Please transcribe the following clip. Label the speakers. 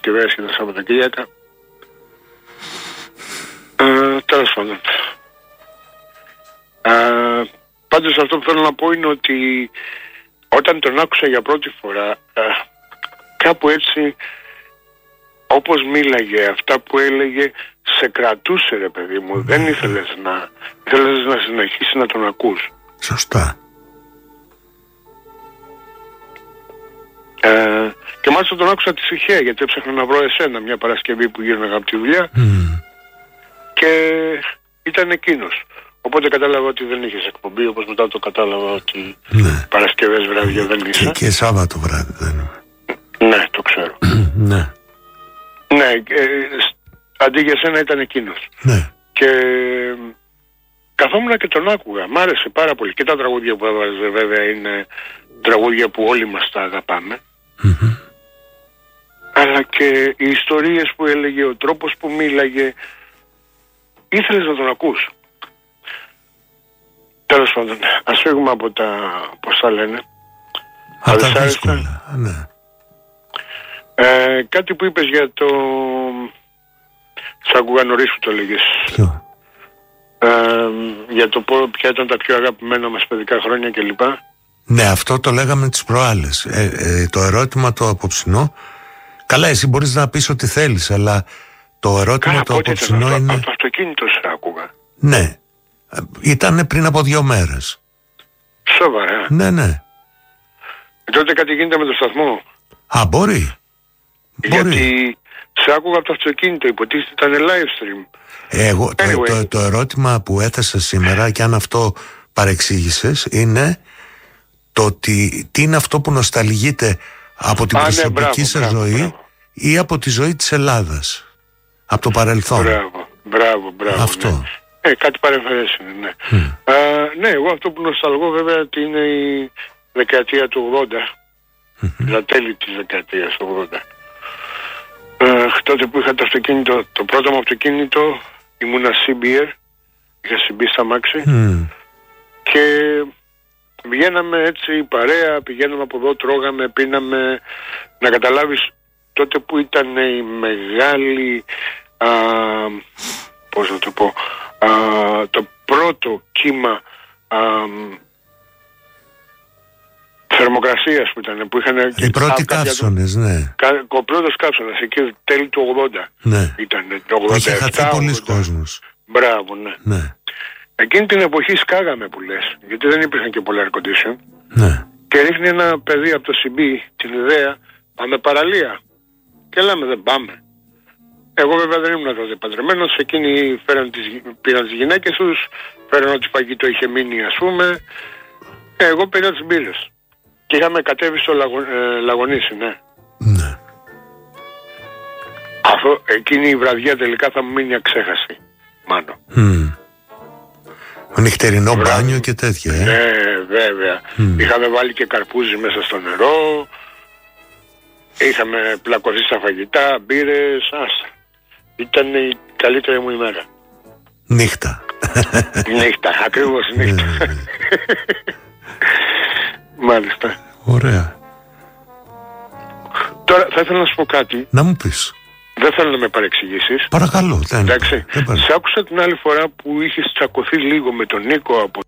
Speaker 1: Παρασκευές και τα Σαββατοκύριακα. Τέλος πάντων. Πάντως αυτό που θέλω να πω είναι ότι όταν τον άκουσα για πρώτη φορά, κάπου έτσι, όπως μίλαγε, αυτά που έλεγε, σε κρατούσε ρε παιδί μου. Δεν ήθελες να συνεχίσεις να τον ακούς.
Speaker 2: Σωστά.
Speaker 1: Και μάλιστα τον άκουσα τυχαία, γιατί έψαχνα να βρω εσένα μια Παρασκευή που γύρναγα από τη δουλειά και ήταν εκείνος. Οπότε κατάλαβα ότι δεν είχες εκπομπή, όπως μετά το κατάλαβα ότι Παρασκευές βράδια δεν είσαι.
Speaker 2: Και Σάββατο βράδυ δεν είμαι.
Speaker 1: Ναι, το ξέρω.
Speaker 2: Ναι.
Speaker 1: Ναι, αντί για σένα ήταν εκείνος.
Speaker 2: Ναι.
Speaker 1: Και καθόμουν και τον άκουγα. Μ' άρεσε πάρα πολύ. Και τα τραγούδια που έβαζε βέβαια είναι τραγούδια που όλοι μας τα αγαπάμε. Αλλά και οι ιστορίες που έλεγε, ο τρόπος που μίλαγε, ήθελες να τον ακούς. Τέλος πάντων, ας φύγουμε από τα, πώς θα λένε,
Speaker 2: από τα δύσκολα. Ναι.
Speaker 1: Κάτι που είπες για το, σ' άκουγα νωρίς που το λέγες.
Speaker 2: Ποιο?
Speaker 1: Για το ποια ήταν τα πιο αγαπημένα μας παιδικά χρόνια κλπ.
Speaker 2: Ναι, αυτό το λέγαμε τις προάλλες. Το ερώτημα το απόψινό, καλά εσύ μπορείς να πεις ό,τι θέλεις, αλλά το ερώτημα το απόψινό είναι...
Speaker 1: Από το αυτοκίνητο σε άκουγα.
Speaker 2: Ναι, ήταν πριν από 2 μέρες.
Speaker 1: Σοβαρά?
Speaker 2: Ναι.
Speaker 1: Τότε κάτι γίνεται με το σταθμό.
Speaker 2: Α, μπορεί.
Speaker 1: Γιατί σε άκουγα από το αυτοκίνητο, υποτίθεται ήταν live stream.
Speaker 2: Εγώ το ερώτημα που έθεσα σήμερα, και αν αυτό παρεξήγησες, είναι το ότι τι είναι αυτό που νοσταλγείτε από την προσωπική σας ζωή ή από τη ζωή της Ελλάδας, από το παρελθόν.
Speaker 1: Μπράβο.
Speaker 2: Αυτό.
Speaker 1: Ναι. Κάτι παρεμφερές είναι, ναι. Ναι, εγώ αυτό που νοσταλγώ βέβαια ότι είναι η δεκαετία του 80, τα τέλη της δεκαετίας του 80. Τότε που είχα το αυτοκίνητο, το πρώτο μου αυτοκίνητο, ήμουνα CBR, είχα συμπεί στα μάξι και βγαίναμε έτσι παρέα, πηγαίναμε από εδώ, τρώγαμε, πίναμε. Να καταλάβεις, τότε που ήταν η μεγάλη, πώς να το πω, το πρώτο κύμα θερμοκρασίας που ήταν, που είχαν...
Speaker 2: Οι πρώτοι καύσωνες, ναι.
Speaker 1: Ο πρώτος καύσωνας, εκεί τέλη του 80.
Speaker 2: Ναι.
Speaker 1: Ήταν το 87.
Speaker 2: Είχε χαθεί πολλοί κόσμος.
Speaker 1: Μπράβο,
Speaker 2: ναι.
Speaker 1: Εκείνη την εποχή σκάγαμε που λες, γιατί δεν υπήρχαν και πολλά air condition.
Speaker 2: Ναι.
Speaker 1: Και ρίχνει ένα παιδί από το CB την ιδέα, πάμε παραλία. Και λέμε δεν πάμε. Εγώ βέβαια δεν ήμουν τότε παντρεμένος, εκείνοι πήραν τις γυναίκες τους, φέραν ότι φαγητό είχε μείνει ας πούμε. Εγώ πήρα τις μπύρες. Και είχαμε κατέβει στο Λαγονίσι, ναι.
Speaker 2: Ναι.
Speaker 1: Αυτό, εκείνη η βραδιά τελικά θα μου μείνει αξέχαστη, Μάνο.
Speaker 2: Νυχτερινό μπάνιο και τέτοια,
Speaker 1: Ναι, βέβαια. Είχαμε βάλει και καρπούζι μέσα στο νερό. Είχαμε πλακωθεί στα φαγητά, μπύρες, άστα. Ήταν η καλύτερη μου ημέρα.
Speaker 2: Νύχτα.
Speaker 1: Νύχτα, ακριβώς νύχτα. Μάλιστα.
Speaker 2: Ωραία.
Speaker 1: Τώρα θα ήθελα να σου πω κάτι.
Speaker 2: Να μου πεις.
Speaker 1: Δεν θέλω να με παρεξηγήσεις.
Speaker 2: Παρακαλώ.
Speaker 1: Εντάξει. Σε άκουσα την άλλη φορά που είχες τσακωθεί λίγο με τον Νίκο από